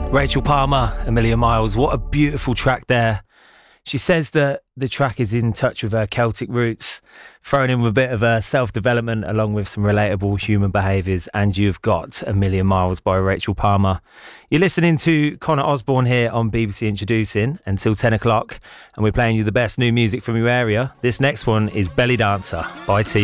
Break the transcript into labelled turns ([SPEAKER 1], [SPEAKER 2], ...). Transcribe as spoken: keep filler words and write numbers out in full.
[SPEAKER 1] Rachel Palmer, A Million Miles. What a beautiful track there. She says that the track is in touch with her Celtic roots, thrown in with a bit of uh, self-development along with some relatable human behaviours. And you've got A Million Miles by Rachel Palmer. You're listening to Connor Osborne here on B B C Introducing until ten o'clock, and we're playing you the best new music from your area. This next one is Belly Dancer by T.